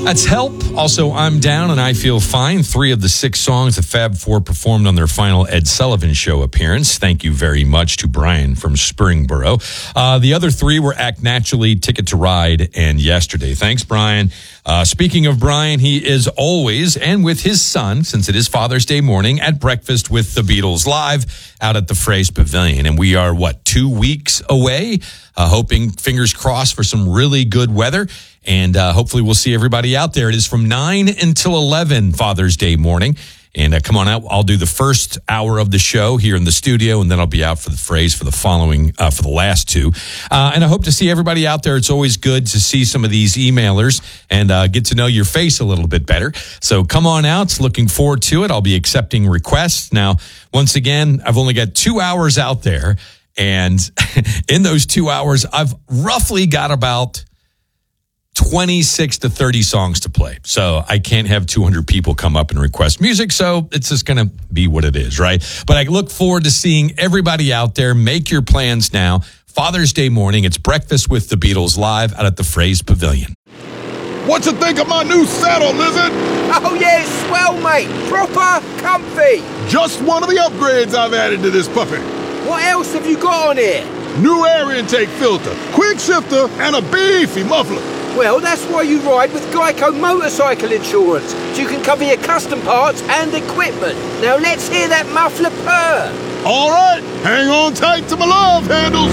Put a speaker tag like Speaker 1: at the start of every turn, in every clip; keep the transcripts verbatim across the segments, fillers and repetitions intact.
Speaker 1: That's Help. Also, I'm Down and I Feel Fine. Three of the six songs the Fab Four performed on their final Ed Sullivan Show appearance. Thank you very much to Brian from Springboro. Uh, the other three were Act Naturally, Ticket to Ride, and Yesterday. Thanks, Brian. Uh, speaking of Brian, he is always, and with his son, since it is Father's Day morning, at breakfast with the Beatles live out at the Fraze Pavilion. And we are, what, two weeks away? Uh, hoping, fingers crossed, for some really good weather. And uh, hopefully we'll see everybody out there. It is from nine until eleven Father's Day morning. And uh, come on out. I'll do the first hour of the show here in the studio, and then I'll be out for the Fraze for the following, uh, for the last two. Uh, and I hope to see everybody out there. It's always good to see some of these emailers and uh, get to know your face a little bit better. So come on out. Looking forward to it. I'll be accepting requests. Now, once again, I've only got two hours out there. And in those two hours, I've roughly got about twenty-six to thirty songs to play. So I can't have two hundred people come up and request music. So it's just going to be what it is, right? But I look forward to seeing everybody out there. Make your plans now. Father's Day morning. It's Breakfast with the Beatles live out at the Fraze Pavilion.
Speaker 2: What you think of my new saddle, Lizard?
Speaker 3: Oh, yeah, it's swell, mate. Proper comfy.
Speaker 2: Just one of the upgrades I've added to this puppy.
Speaker 3: What else have you got on here?
Speaker 2: New air intake filter, quick shifter, and a beefy muffler.
Speaker 3: Well, that's why you ride with Geico Motorcycle Insurance, so you can cover your custom parts and equipment. Now let's hear that muffler purr.
Speaker 2: All right, hang on tight to my love handles.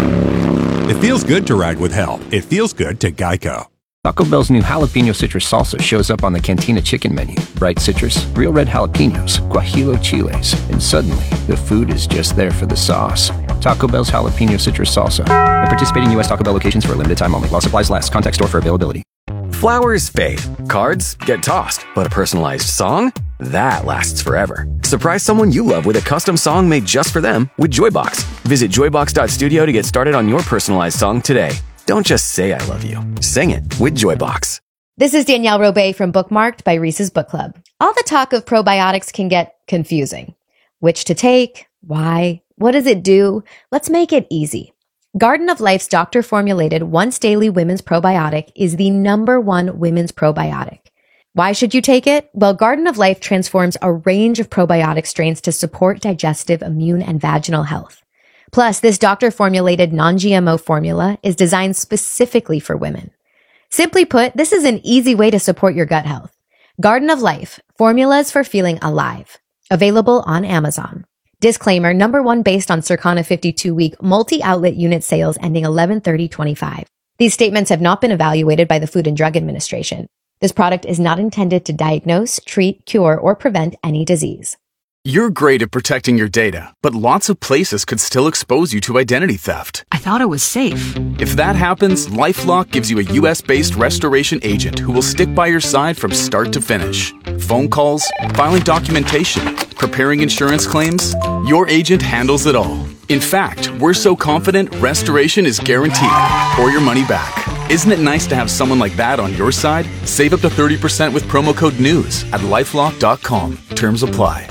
Speaker 4: It feels good to ride with Help. It feels good to Geico.
Speaker 5: Taco Bell's new jalapeno citrus salsa shows up on the Cantina chicken menu. Bright citrus, real red jalapenos, guajillo chiles, and suddenly the food is just there for the sauce. Taco Bell's jalapeno citrus salsa. At participating U S Taco Bell locations for a limited time only. While supplies last. Contact store for availability.
Speaker 6: Flowers fade. Cards get tossed. But a personalized song? That lasts forever. Surprise someone you love with a custom song made just for them with Joybox. Visit joybox dot studio to get started on your personalized song today. Don't just say I love you. Sing it with Joybox.
Speaker 7: This is Danielle Robay from Bookmarked by Reese's Book Club. All the talk of probiotics can get confusing. Which to take? Why? What does it do? Let's make it easy. Garden of Life's doctor-formulated once-daily women's probiotic is the number one women's probiotic. Why should you take it? Well, Garden of Life transforms a range of probiotic strains to support digestive, immune, and vaginal health. Plus, this doctor-formulated non-G M O formula is designed specifically for women. Simply put, this is an easy way to support your gut health. Garden of Life, formulas for feeling alive. Available on Amazon. Disclaimer, number one based on Circana fifty-two week multi-outlet unit sales ending eleven thirty twenty-five. These statements have not been evaluated by the Food and Drug Administration. This product is not intended to diagnose, treat, cure, or prevent any disease.
Speaker 8: You're great at protecting your data, but lots of places could still expose you to identity theft.
Speaker 9: I thought it was safe.
Speaker 8: If that happens, LifeLock gives you a U S-based restoration agent who will stick by your side from start to finish. Phone calls, filing documentation, preparing insurance claims, your agent handles it all. In fact, we're so confident restoration is guaranteed or your money back. Isn't it nice to have someone like that on your side? Save up to thirty percent with promo code NEWS at lifelock dot com. Terms apply.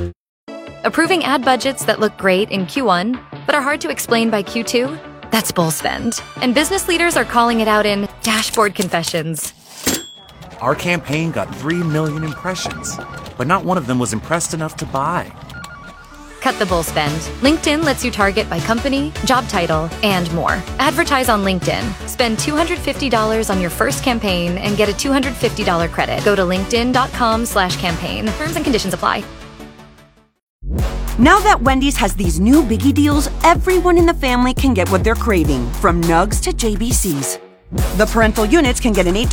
Speaker 10: Approving ad budgets that look great in Q one, but are hard to explain by Q two? That's bull spend. And business leaders are calling it out in dashboard confessions.
Speaker 11: Our campaign got three million impressions, but not one of them was impressed enough to buy.
Speaker 10: Cut the bull spend. LinkedIn lets you target by company, job title, and more. Advertise on LinkedIn. Spend two hundred fifty dollars on your first campaign and get a two hundred fifty dollars credit. Go to linkedin dot com slash campaign. Terms and conditions apply.
Speaker 12: Now that Wendy's has these new biggie deals, everyone in the family can get what they're craving, from Nugs to J B Cs. The parental units can get an eight